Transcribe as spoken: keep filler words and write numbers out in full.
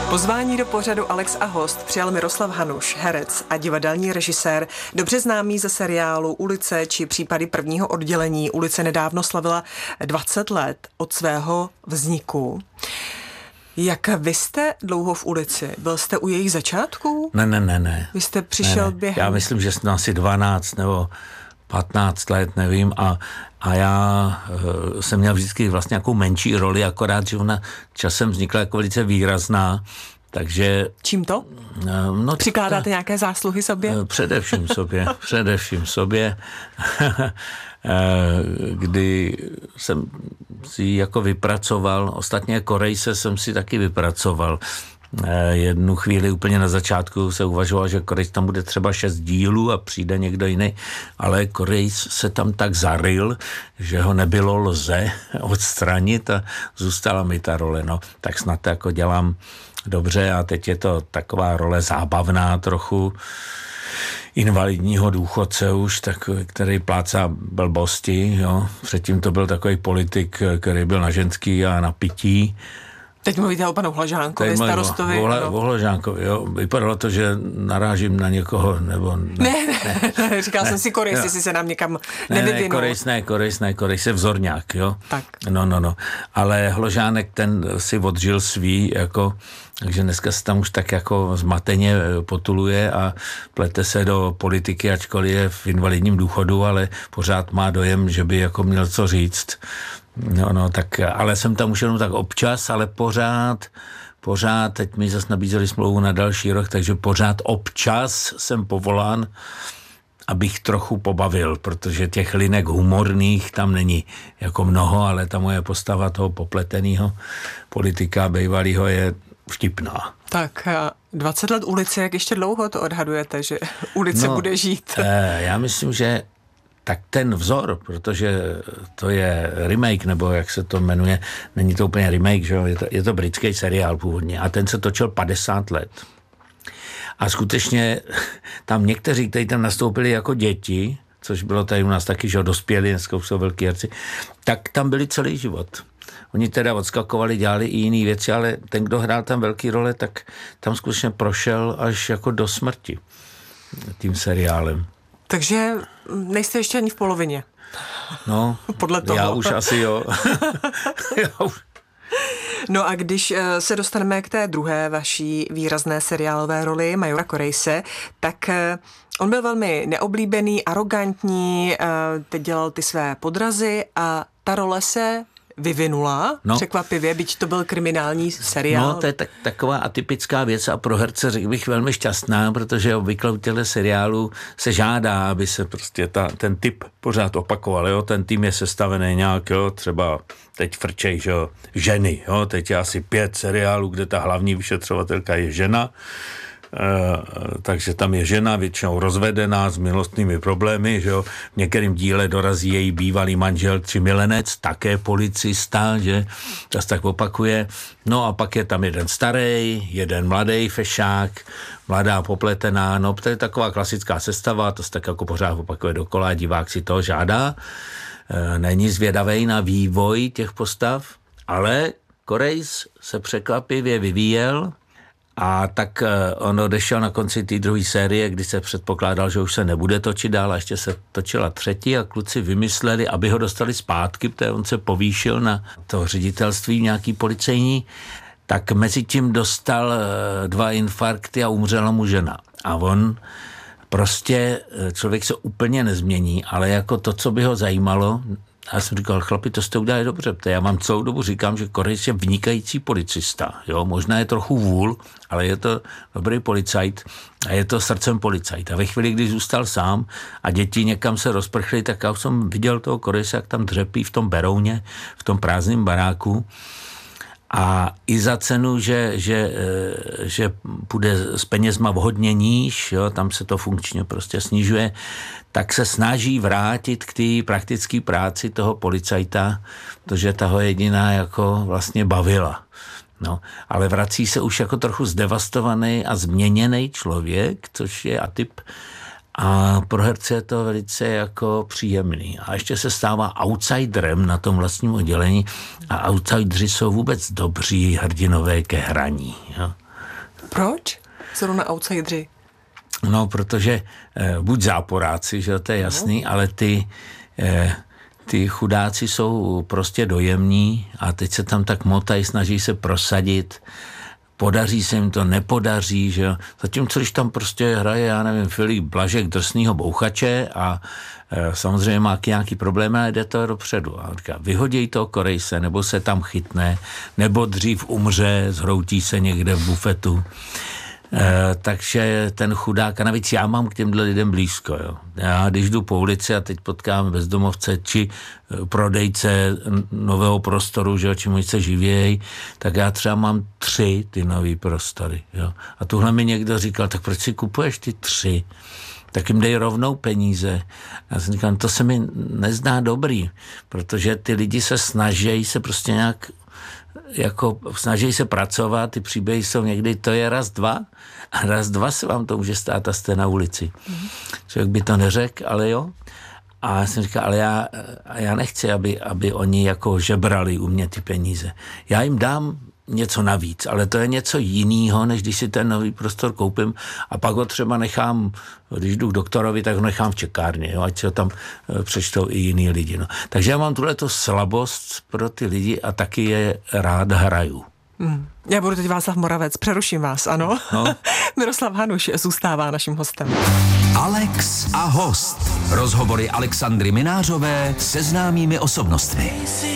Pozvání do pořadu Alex a host přijal Miroslav Hanuš, herec a divadelní režisér, dobře známý ze seriálu Ulice či případy prvního oddělení. Ulice nedávno slavila dvacet let od svého vzniku. Jak vy jste dlouho v Ulici? Byl jste u jejich začátku? Ne, ne, ne, ne. Vy jste přišel ne, ne. během... Já myslím, že jsem asi dvanáct nebo patnáct let, nevím, a, a já uh, jsem měl vždycky vlastně nějakou menší roli, akorát, že ona časem vznikla jako velice výrazná, takže... Čím to? Uh, no, Přikládáte ta, nějaké zásluhy sobě? Uh, především sobě, především sobě, kdy jsem si jako vypracoval, ostatně Korejse jsem si taky vypracoval. Jednu chvíli úplně na začátku se uvažoval, že Korejs tam bude třeba šest dílů a přijde někdo jiný, ale Korejs se tam tak zaryl, že ho nebylo lze odstranit a zůstala mi ta role. No, tak snad to jako dělám dobře a teď je to taková role zábavná trochu, invalidního důchodce už, tak, který plácá blbosti. Jo. Předtím to byl takový politik, který byl na ženský a na pití. Teď mluvíte o panu Hlažánkovi, starostovi. O, no. o Hlažánkovi, jo. Vypadalo to, že narážím na někoho, nebo... Ne, ne, ne, ne. říkal ne, jsem si Korejs, jestli se nám někam nevyvinul. Ne, Korejs, ne, Korejs, ne, Korejs je Vzorňák, jo. Tak. No, no, no. Ale Hložánek, ten si odžil svý, jako... Takže dneska se tam už tak jako zmateně potuluje a plete se do politiky, ačkoliv je v invalidním důchodu, ale pořád má dojem, že by jako měl co říct. No, no, tak, ale jsem tam už jenom tak občas, ale pořád, pořád, teď mi zase nabízeli smlouvu na další rok, takže pořád občas jsem povolán, abych trochu pobavil, protože těch linek humorných tam není jako mnoho, ale ta moje postava toho popletenýho politika bývalýho je vtipná. Tak dvacet let Ulice, jak ještě dlouho to odhadujete, že Ulice no, bude žít? Eh, já myslím, že tak ten vzor, protože to je remake, nebo jak se to jmenuje, není to úplně remake, že jo? Je to, je to britský seriál původně a ten se točil padesát let. A skutečně tam někteří, kteří tam nastoupili jako děti, což bylo tady u nás taky, že jo, dospěli, dneska už jsou velký herci, tak tam byli celý život. Oni teda odskakovali, dělali i jiné věci, ale ten, kdo hrál tam velký role, tak tam skutečně prošel až jako do smrti tím seriálem. Takže nejste ještě ani v polovině. No, podle toho. Já už asi jo. já už. No a když se dostaneme k té druhé vaší výrazné seriálové roli majora Korejse, tak on byl velmi neoblíbený, arrogantní, teď dělal ty své podrazy a ta role se vyvinula, no, překvapivě, byť to byl kriminální seriál. No, to je tak, taková atypická věc a pro herce řekl bych velmi šťastná, protože obvykle u těchto seriálů se žádá, aby se prostě ta, ten typ pořád opakoval, jo, ten tým je sestavený nějak, jo, třeba teď frčej, že jo, ženy, jo, teď je asi pět seriálů, kde ta hlavní vyšetřovatelka je žena, Uh, takže tam je žena většinou rozvedená s milostnými problémy, že jo. V některém díle dorazí její bývalý manžel či milenec, také policista, že to se tak opakuje. No a pak je tam jeden starý, jeden mladý fešák, mladá popletená, no to je taková klasická sestava, to se tak jako pořád opakuje dokola, divák si to žádá. Uh, není zvědavej na vývoj těch postav, ale Korejs se překvapivě vyvíjel. A tak on odešel na konci té druhé série, kdy se předpokládal, že už se nebude točit dál, a ještě se točila třetí a kluci vymysleli, aby ho dostali zpátky, protože on se povýšil na to ředitelství nějaký policejní, tak mezi tím dostal dva infarkty a umřela mu žena. A on prostě, člověk se úplně nezmění, ale jako to, co by ho zajímalo, a já jsem říkal, chlapi, to jste udělali dobře, protože já vám celou dobu říkám, že Korejs je vynikající policista. Jo? Možná je trochu vůl, ale je to dobrý policajt a je to srdcem policajt. A ve chvíli, kdy zůstal sám a děti někam se rozprchly, tak já jsem viděl toho Korejse, jak tam dřepí v tom Berouně, v tom prázdném baráku. A i za cenu, že, že, že půjde s penězma hodně níž, jo, tam se to funkčně prostě snižuje, tak se snaží vrátit k té praktické práci toho policajta, protože ta ho jediná jako vlastně bavila. No, ale vrací se už jako trochu zdevastovaný a změněný člověk, což je atyp. A pro herce je to velice jako příjemný. A ještě se stává outsiderem na tom vlastním oddělení a outsideri jsou vůbec dobří hrdinové ke hraní. Jo? Proč? Zrovna outsidři. No, protože eh, buď záporáci, že to je jasný, no. ale ty, eh, ty chudáci jsou prostě dojemní a teď se tam tak motají, snaží se prosadit, podaří se jim to, nepodaří, že jo. Zatímco, když tam prostě hraje, já nevím, Filip Blažek drsnýho bouchače a e, samozřejmě má nějaký problém a jde to dopředu. A říká, vyhoděj toho Korejse, nebo se tam chytne, nebo dřív umře, zhroutí se někde v bufetu. E, takže ten chudák, a navíc já mám k těmhle lidem blízko. Jo. Já když jdu po ulici a teď potkám bezdomovce či prodejce nového prostoru, že, čím se živějí, tak já třeba mám tři ty nový prostory. Jo. A tuhle mi někdo říkal, tak proč si kupuješ ty tři? Tak jim dej rovnou peníze. Já jsem říkal, to se mi nezdá dobrý, protože ty lidi se snaží se prostě nějak jako snaží se pracovat, ty příběhy jsou někdy, to je raz, dva a raz, dva se vám to může stát a jste na ulici. Mm. Člověk by to neřekl, ale jo. A já jsem říkal, ale já, já nechci, aby, aby oni jako žebrali u mě ty peníze. Já jim dám něco navíc, ale to je něco jiného, než když si ten nový prostor koupím a pak ho třeba nechám, když jdu k doktorovi, tak ho nechám v čekárně, jo, ať se ho tam přečtou i jiný lidi. No. Takže já mám tuhleto slabost pro ty lidi a taky je rád hraju. Hmm. Já budu teď Václav Moravec, přeruším vás, ano? No. Miroslav Hanuš zůstává naším hostem. Alex a host. Rozhovory Alexandry Minářové se známými osobnostmi.